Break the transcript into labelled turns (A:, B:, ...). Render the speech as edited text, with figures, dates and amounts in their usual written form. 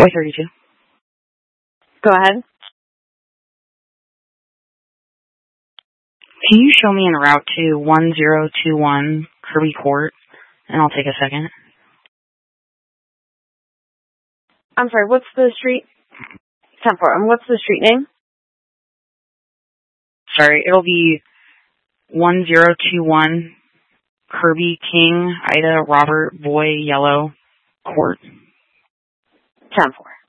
A: Boy 32.
B: Go ahead.
A: Can you show me en route to 1021 Kirby Court? And I'll take a second.
B: I'm sorry, what's the street? 10-4. What's the street name?
A: Sorry, it'll be 1021 Kirby King Ida Robert Boy Yellow Court.
B: 10-4.